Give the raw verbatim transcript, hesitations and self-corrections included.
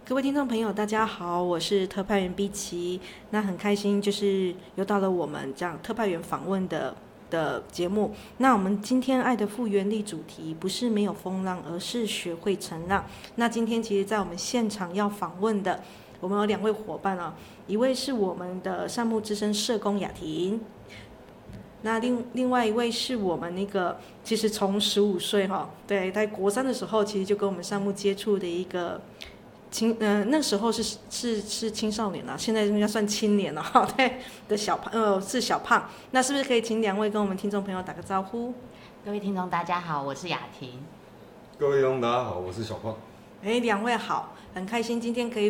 各位听众朋友，大家好，我是特派员 B 奇。那很开心，就是又到了我们这样特派员访问的的节目。那我们今天爱的复原力主题不是没有风浪，而是学会承让。那今天其实在我们现场要访问的，我们有两位伙伴啊，一位是我们的善牧之声社工雅婷。那另另外一位是我们那个，其实从十五岁哈，对，在国三的时候，其实就跟我们善牧接触的一个青，呃，那时候是是是青少年了，现在应该算青年了哈，对的小胖，呃，是小胖。那是不是可以请两位跟我们听众朋友打个招呼？ 各位听众大家好，我是雅婷。 各位听众大家好，我是小胖。 哎，两位好，很开心今天可以